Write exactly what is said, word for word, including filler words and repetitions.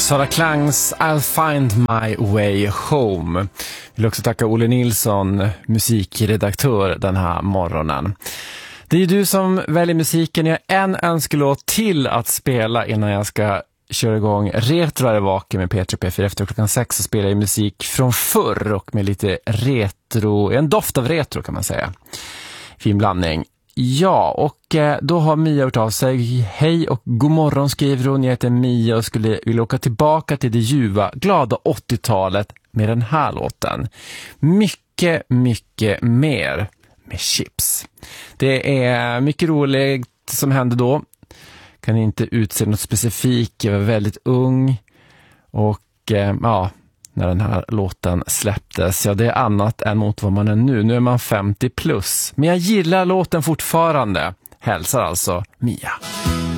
Sara Klangs I'll find my way home. Jag vill också tacka Olle Nilsson, musikredaktör den här morgonen. Det är ju du som väljer musiken. Jag har en önskelåt till att spela innan jag ska köra igång Retro Vaken med P tre P fyra. Efter klockan sex så spelar jag musik från förr och med lite retro, en doft av retro kan man säga. Fin blandning. Ja, och då har Mia gjort av sig. Hej och god morgon skriver hon. Jag heter Mia och skulle vilja åka tillbaka till det ljuva, glada åttiotalet med den här låten. Mycket, mycket mer med Chips. Det är mycket roligt som hände då. Kan inte utse något specifikt. Jag var väldigt ung och ja, när den här låten släpptes. Ja, det är annat än mot vad man är nu. Nu är man femtio plus. Men jag gillar låten fortfarande. Hälsar alltså Mia.